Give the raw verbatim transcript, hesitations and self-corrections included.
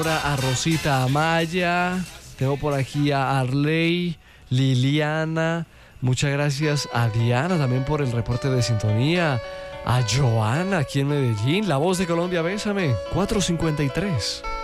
Laura, a Rosita Amaya, tengo por aquí a Arley, Liliana, muchas gracias a Diana también por el reporte de sintonía, a Joana aquí en Medellín, La Voz de Colombia, bésame, cuatro cincuenta y tres.